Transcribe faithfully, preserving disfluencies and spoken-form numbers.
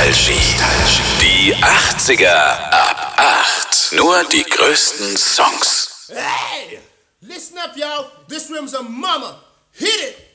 Nostalgie. Die achtziger ab acht. Nur die größten Songs. Hey! Listen up, y'all. This room's a mama. Hit it!